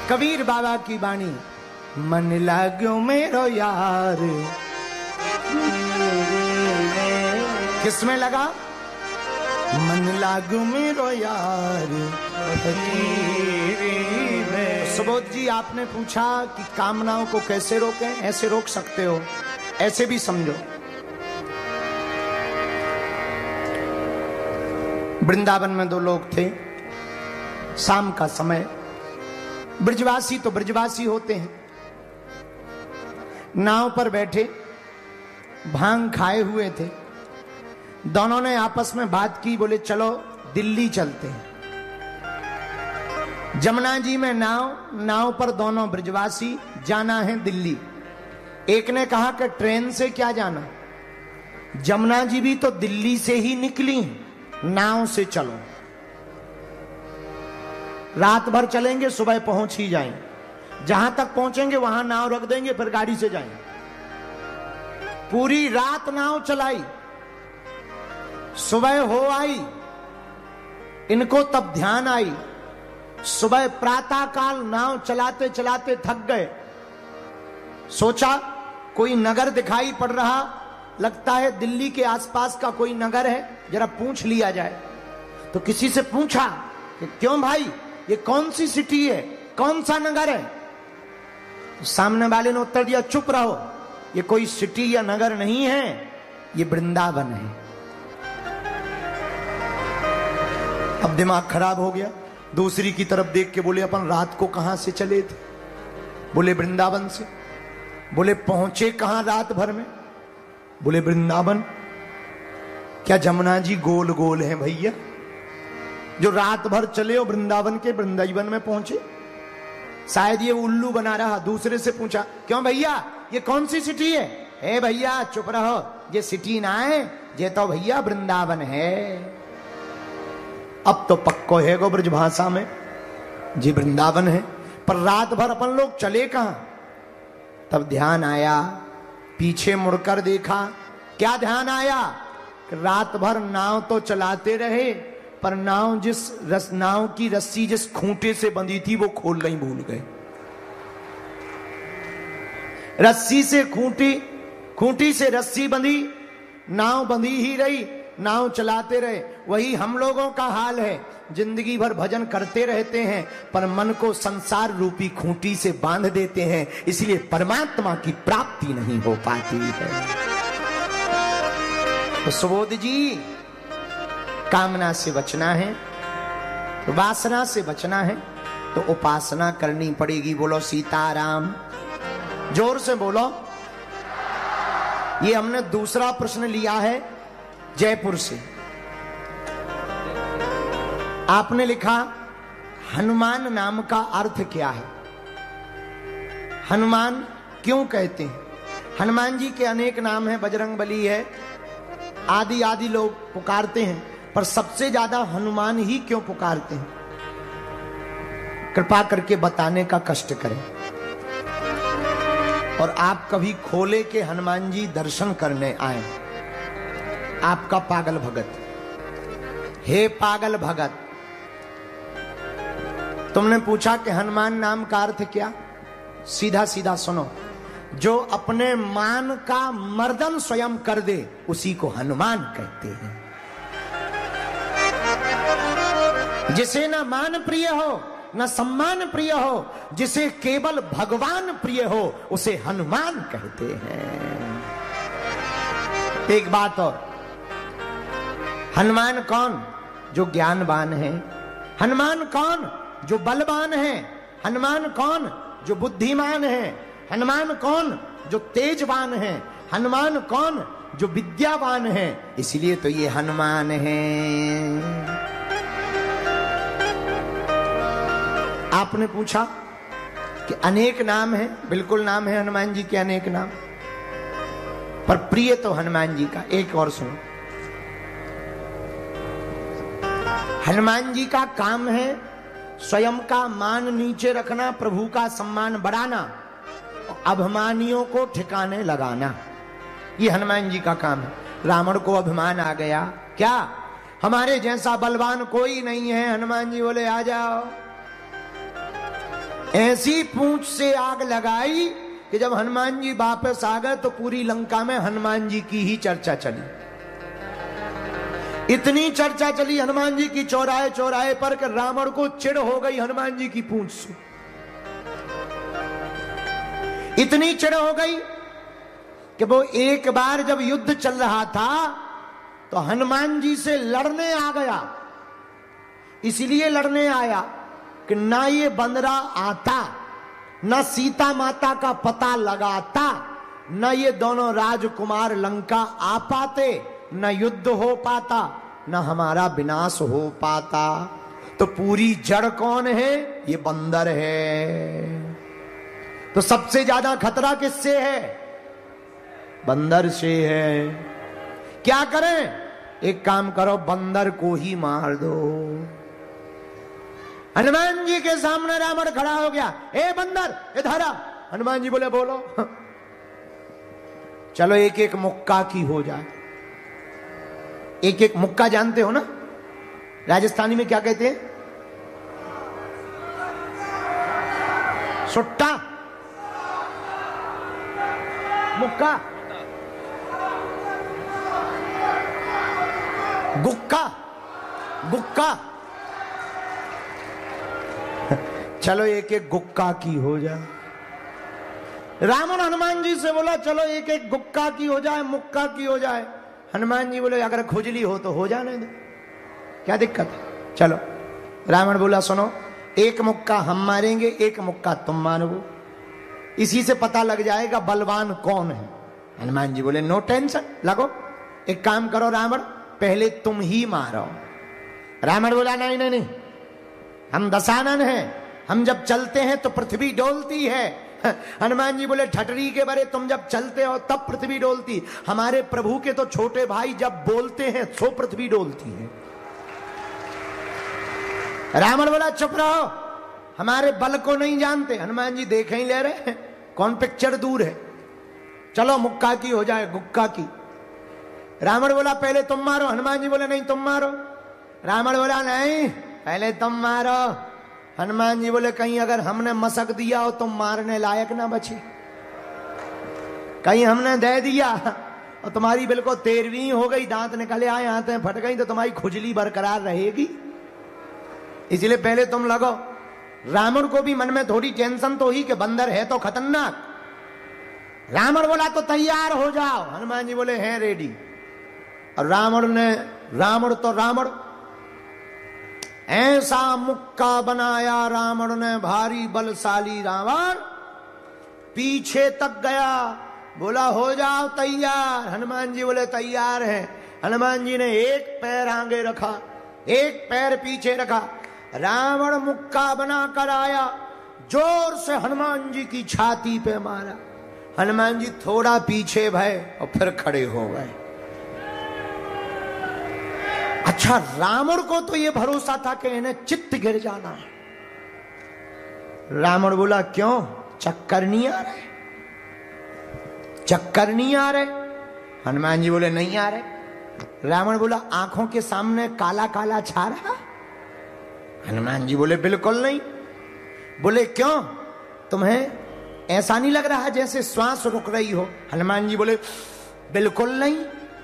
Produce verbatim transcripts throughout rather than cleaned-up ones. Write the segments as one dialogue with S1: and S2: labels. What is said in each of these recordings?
S1: कबीर बाबा की वाणी, मन लाग्यो मेरो यार। किसमें लगा? मन लागो मेरो यार। सुबोध जी, आपने पूछा कि कामनाओं को कैसे रोकें? ऐसे रोक सकते हो, ऐसे भी समझो। वृंदावन में दो लोग थे, शाम का समय। ब्रजवासी तो ब्रजवासी होते हैं, नाव पर बैठे भांग खाए हुए थे। दोनों ने आपस में बात की, बोले चलो दिल्ली चलते हैं। जमुना जी में नाव, नाव पर दोनों ब्रजवासी, जाना है दिल्ली। एक ने कहा कि ट्रेन से क्या जाना, जमुना जी भी तो दिल्ली से ही निकली, नाव से चलो। रात भर चलेंगे, सुबह पहुंच ही जाएंगे। जहां तक पहुंचेंगे वहां नाव रख देंगे, फिर गाड़ी से जाएंगे। पूरी रात नाव चलाई, सुबह हो आई। इनको तब ध्यान आई, सुबह प्रातः काल नाव चलाते चलाते थक गए। सोचा कोई नगर दिखाई पड़ रहा, लगता है दिल्ली के आसपास का कोई नगर है, जरा पूछ लिया जाए। तो किसी से पूछा कि क्यों भाई, ये कौन सी सिटी है, कौन सा नगर है? तो सामने वाले ने उत्तर दिया, चुप रहो, ये कोई सिटी या नगर नहीं है, ये वृंदावन है। अब दिमाग खराब हो गया। दूसरी की तरफ देख के बोले, अपन रात को कहां से चले थे? बोले वृंदावन से। बोले पहुंचे कहां रात भर में? बोले वृंदावन। क्या जमुना जी गोल गोल हैं भैया, जो रात भर चले और वृंदावन के वृंदावन में पहुंचे? शायद ये उल्लू बना रहा। दूसरे से पूछा, क्यों भैया, ये कौन सी सिटी है? ए भैया चुप रहो, ये सिटी ना है, ये तो भैया वृंदावन है। अब तो पक्को है गो ब्रज भाषा में, जी वृंदावन है। पर रात भर अपन लोग चले कहां? तब ध्यान आया, पीछे मुड़कर देखा। क्या ध्यान आया? रात भर नाव तो चलाते रहे, पर नाव जिस रस नाव की रस्सी जिस खूंटे से बंधी थी वो खोलना ही भूल गए। रस्सी से खूंटी, खूंटी से रस्सी बंधी, नाव बंधी ही रही, नाव चलाते रहे। वही हम लोगों का हाल है, जिंदगी भर भजन करते रहते हैं, पर मन को संसार रूपी खूंटी से बांध देते हैं, इसलिए परमात्मा की प्राप्ति नहीं हो पाती है। तो सुबोध जी, कामना से बचना है, तो वासना से बचना है, तो उपासना करनी पड़ेगी। बोलो सीताराम, जोर से बोलो। ये हमने दूसरा प्रश्न लिया है जयपुर से। आपने लिखा, हनुमान नाम का अर्थ क्या है? हनुमान क्यों कहते हैं? हनुमान जी के अनेक नाम हैं, बजरंगबली है, आदि आदि लोग पुकारते हैं, पर सबसे ज्यादा हनुमान ही क्यों पुकारते हैं? कृपा करके बताने का कष्ट करें। और आप कभी खोले के हनुमान जी दर्शन करने आए, आपका पागल भगत। हे पागल भगत, तुमने पूछा कि हनुमान नाम का अर्थ क्या? सीधा सीधा सुनो, जो अपने मान का मर्दन स्वयं कर दे उसी को हनुमान कहते हैं। जिसे न मान प्रिय हो न सम्मान प्रिय हो, जिसे केवल भगवान प्रिय हो, उसे हनुमान कहते हैं। एक बात और, हनुमान कौन? जो ज्ञानवान है। हनुमान कौन? जो बलवान है। हनुमान कौन? जो बुद्धिमान है। हनुमान कौन? जो तेजवान है। हनुमान कौन? जो विद्यावान है। इसलिए तो ये हनुमान है। आपने पूछा कि अनेक नाम है, बिल्कुल नाम है हनुमान जी के अनेक नाम, पर प्रिय तो हनुमान जी का। एक और सुनो, हनुमान जी का काम है स्वयं का मान नीचे रखना, प्रभु का सम्मान बढ़ाना, अभिमानियों को ठिकाने लगाना। ये हनुमान जी का काम है। रावण को अभिमान आ गया, क्या हमारे जैसा बलवान कोई नहीं है? हनुमान जी बोले आ जाओ। ऐसी पूंछ से आग लगाई कि जब हनुमान जी वापस आ गए तो पूरी लंका में हनुमान जी की ही चर्चा चली। इतनी चर्चा चली हनुमान जी की चौराहे चौराहे पर कि रावण को चिढ़ हो गई हनुमान जी की पूंछ से। इतनी चिढ़ हो गई कि वो एक बार जब युद्ध चल रहा था तो हनुमान जी से लड़ने आ गया। इसलिए लड़ने आया कि ना ये बंदरा आता, ना सीता माता का पता लगाता, न ये दोनों राजकुमार लंका आ पाते, न युद्ध हो पाता, न हमारा विनाश हो पाता। तो पूरी जड़ कौन है? ये बंदर है। तो सबसे ज्यादा खतरा किससे है? बंदर से है। क्या करें? एक काम करो, बंदर को ही मार दो। हनुमान जी के सामने रावण खड़ा हो गया। ए बंदर इधर आ। हनुमान जी बोले बोलो। चलो एक एक मुक्का की हो जाए। एक एक मुक्का जानते हो ना? राजस्थानी में क्या कहते हैं? सुट्टा, मुक्का, गुक्का, गुक्का। चलो एक एक गुक्का की हो जाए। रावण हनुमान जी से बोला चलो एक एक गुक्का की हो जाए, मुक्का की हो जाए। हनुमान जी बोले अगर खुजली हो तो हो जाने दो, क्या दिक्कत है, चलो। रावण बोला सुनो, एक मुक्का हम मारेंगे, एक मुक्का तुम मारो, इसी से पता लग जाएगा बलवान कौन है। हनुमान जी बोले नो टेंशन, लगो। एक काम करो रावण, पहले तुम ही मारो। रावण बोला नहीं नहीं नहीं, हम दशानन हैं, हम जब चलते हैं तो पृथ्वी डोलती है। हनुमान जी बोले ठटरी के बारे, तुम जब चलते हो तब पृथ्वी डोलती, हमारे प्रभु के तो छोटे भाई जब बोलते हैं सो पृथ्वी डोलती है। रावण बोला चुप रहो, हमारे बल को नहीं जानते। हनुमान जी देख ही ले रहे हैं, कौन पिक्चर दूर है। चलो मुक्का की हो जाए, गुक्का की। रावण बोला पहले तुम मारो। हनुमान जी बोले नहीं तुम मारो। रावण बोला नहीं पहले तुम मारो। हनुमान जी बोले कहीं अगर हमने मसक दिया हो तो मारने लायक ना बची, कहीं हमने दे दिया और तुम्हारी बिल्कुल तेरहवीं हो गई, दांत निकले आए, आंतें फट गई, तो तुम्हारी खुजली बरकरार रहेगी। इसलिए पहले तुम लगो। रावण को भी मन में थोड़ी टेंशन तो ही कि बंदर है तो खतरनाक। रावण बोला तो तैयार हो जाओ। हनुमान जी बोले हैं रेडी। और रावण ने, रावण तो रावण, ऐसा मुक्का बनाया रावण ने, भारी बलशाली रावण पीछे तक गया। बोला हो जाओ तैयार। हनुमान जी बोले तैयार हैं। हनुमान जी ने एक पैर आगे रखा, एक पैर पीछे रखा। रावण मुक्का बनाकर आया, जोर से हनुमान जी की छाती पे मारा। हनुमान जी थोड़ा पीछे भय और फिर खड़े हो गए। अच्छा, रावण को तो ये भरोसा था कि इन्हें चित्त गिर जाना है। रावण बोला क्यों, चक्कर नहीं आ रहे, चक्कर नहीं आ रहे। हनुमान जी बोले नहीं आ रहे। रावण बोला आंखों के सामने काला काला छा रहा। हनुमान जी बोले बिल्कुल नहीं। बोले क्यों, तुम्हें ऐसा नहीं लग रहा जैसे श्वास रुक रही हो? हनुमान जी बोले बिल्कुल नहीं।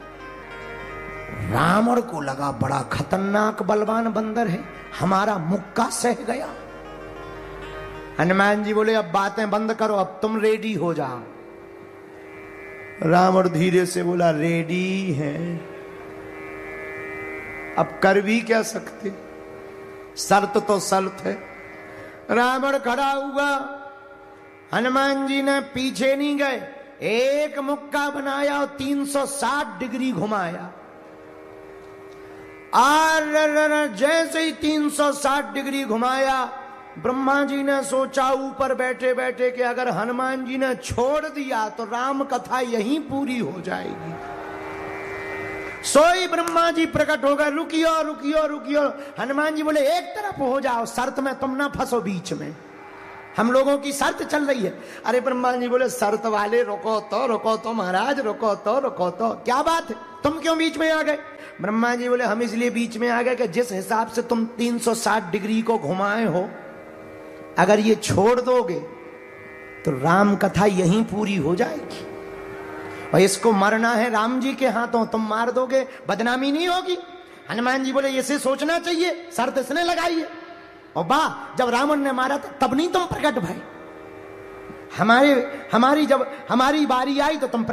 S1: रावण को लगा बड़ा खतरनाक बलवान बंदर है, हमारा मुक्का सह गया। हनुमान जी बोले अब बातें बंद करो, अब तुम रेडी हो जाओ। रावण धीरे से बोला रेडी है, अब कर भी क्या सकते, शर्त तो शर्त है। रावण खड़ा हुआ, हनुमान जी ने पीछे नहीं गए, एक मुक्का बनाया और तीन सौ साठ डिग्री घुमाया। और जैसे ही तीन सौ साठ डिग्री घुमाया, ब्रह्मा जी ने सोचा ऊपर बैठे बैठे कि अगर हनुमान जी ने छोड़ दिया तो राम कथा यहीं पूरी हो जाएगी। सोई ब्रह्मा जी प्रकट हो गए, रुकियो रुकियो रुकियो। हनुमान जी बोले एक तरफ हो जाओ, शर्त में तुम ना फंसो बीच में, हम लोगों की शर्त चल रही है। अरे ब्रह्मा जी बोले शर्त वाले रुको तो रुको तो महाराज, रुको तो रुको तो, क्या बात है, तुम क्यों बीच में आ गए? ब्रह्मा जी बोले हम इसलिए बीच में आ गए कि जिस हिसाब से तुम तीन सौ साठ डिग्री को घुमाए हो, अगर ये छोड़ दोगे तो राम कथा यहीं पूरी हो जाएगी, और इसको मरना है राम जी के हाथों, तुम मार दोगे बदनामी नहीं होगी। हनुमान जी बोले इसे सोचना चाहिए, शर्त इसने लगाई है। और वाह, जब रावण ने मारा था तब नहीं तुम प्रकट भय, हमारे हमारी जब हमारी बारी आई तो तुम